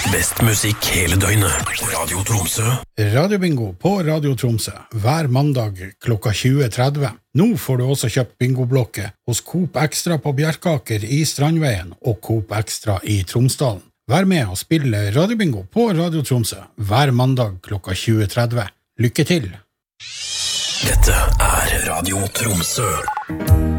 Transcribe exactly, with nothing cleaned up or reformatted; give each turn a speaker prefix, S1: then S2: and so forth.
S1: Best musikk hele døgnet. Radio Tromsø.
S2: Radiobingo på Radio Tromsø. Hver mandag klokka tjue tretti. Nå får du også kjøpt bingoblokket hos Coop Extra på Bjerkaker i Strandveien og Coop Extra i Tromsdalen. Vær med og spille Radiobingo på Radio Tromsø hver mandag klokka tjue tretti. Lykke til!
S1: Dette er Radio Tromsø.